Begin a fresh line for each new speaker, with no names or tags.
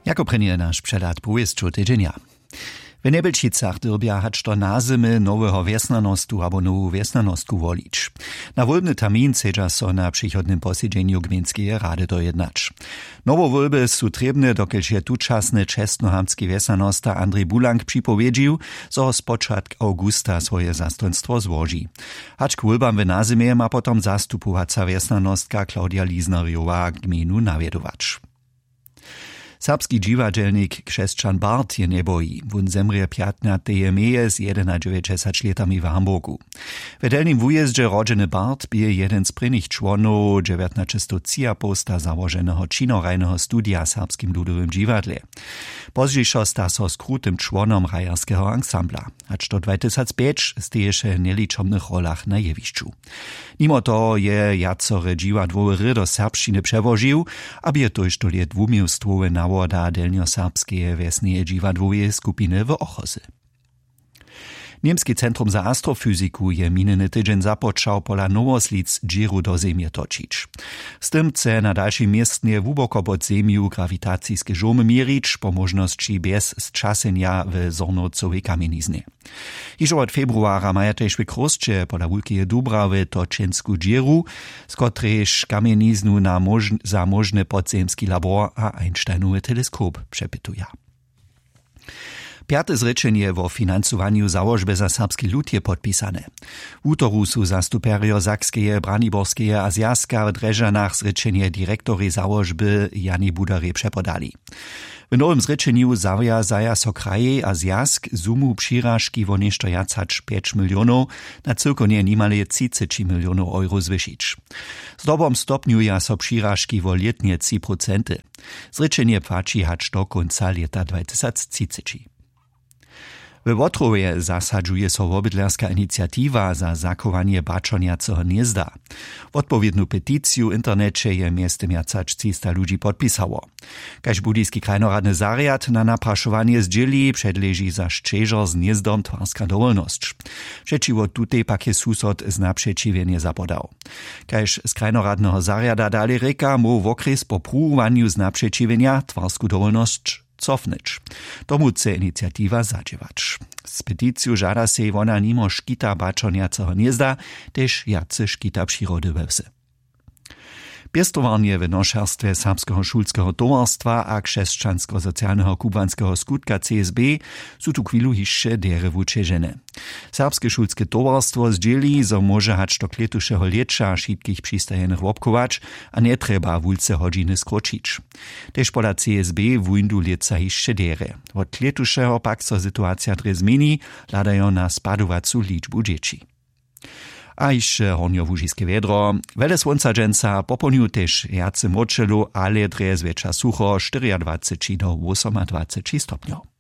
Jako prenie nasz przelat pójezczu tydzienia. W Nebelčicach dyrbja hać do nazymy nowego wiesnanostu albo nową wiesnanostku wolić. Na wolbny termin sedza so na przychodnym posiedzeniu gminskiej rady dojednać. Nowo wolby są trebne, dokelž je tučasny czesnohamski wiesnanosta Andrzej Bulank připowiedził, zo z początku augusta swoje zastojnstwo złoży. Hać k wolbam w nazymie ma potom zastupowaca wiesnanostka Klaudia Lisnerjowa gminu nawiedować. Serbski dziwadelnik Krzeszczan Bart je neboi. Wun zemrje 15. meje z 91 letami w Hamburgu. W delnym wujezdzie rodzeny Bart bije jeden z prvnych członów 19 posta załoženého činorajného studia serbskim ludowym dziwadle. Pozdziejszo sta so skrótym członom rajarskiego ansambla. Acz do 2005 steješe neliczomnych rolach na jewišću. Mimo to je jacore dziwadłowy do serbščiny przewožił, aby je tož do liet dwumiejstwowe nawoda delnioserbskie wiesneje dziwadłowe skupiny w Ochosy. Niemski Centrum za Astrofyziku je mininy tydzień započał pola Nowoslic džiru do Zemje točić. Z tym chce na dalszym miestnie głęboko pod Zemju grawitacijskie žomy mierzyć po możności bez zczasenia w zornocowej kamienizny. Iż od februara maja też w Krosće pola Wulkije Dubrawy točensku džiru, z kotrež kamieniznu za możny podzemski labor a Einsteinowy teleskop przepytuje. Piate zrečenje o financowaniu założby za serbski lud je podpisane. W utoru su zastuperio Sakskeje, Braniborskeje a Zjazka w Drežanach zrečenje direktori założby Jani Budary przepodali. W nowym zrečenju zawiazaja so kraje a Zjazk sumu přiražki wo nešto jacać 5 milionów na cyrkonie nimale 30 milionów euro zwyšić. Z dobom stopniuja so přiražki wo letnie 3%. Zrečenje płaci hać do końca leta 2030. W Wotrowie zasadzuje so wobydlerska inicjatywa za zachowanie baczoniacego gniezda. Odpowiednią petycję w internecie je miestem jacać 300 ludzi podpisało. Kaž budijski krajnoradny zariad na napraszowanie zdzieli przedleży za szczerzo z gniezdom twarska dowolność. Przeciwo tutej pak je susod z naprzeciwienie zapodał. Kaž z krajnoradnego zariada dalej reka mu w okres po próbowaniu z naprzeciwienia twarsku dowolność cofnąć. Tomu chce inicjatywa zadziewać. Z petycją żada se wona nimo škita baczoniacego gniezda, też jacy škita przyrody we wsi. Piestowarnie w noszarstwie serbskiego szulskiego towarstwa a krzeszczansko-socjalnego kubanskiego skutka CSB są tu chwilu jeszcze dere wučežene. Serbskie szulskie towarstwo zdzieli, zo może hać do kletušeho liecza šitkich přistajenych wobkować, a nie treba wulce hodziny skročić. Tež pola CSB wujndu lieca jeszcze dere. Od kletušeho pak so sytuacja dre zmeni, ladają na spadowacu liczbu dzieci. A jeszcze hornio-łužiskie wiedro. Wele słońca dżęca poponiu też jacy moczelu, ale dre zwecza sucho 24 do 28 stopniów.